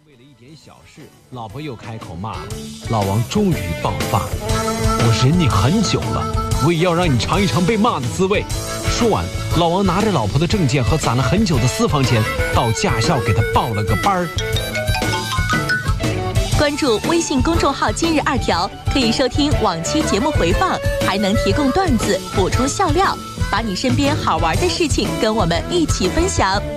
为了一点小事，老婆又开口骂了。老王终于爆发：“我忍你很久了，我也要让你尝一尝被骂的滋味。”说完，老王拿着老婆的证件和攒了很久的私房钱，到驾校给她报了个班儿。 关注微信公众号今日2条，可以收听往期节目回放，还能提供段子、补充笑料，把你身边好玩的事情跟我们一起分享。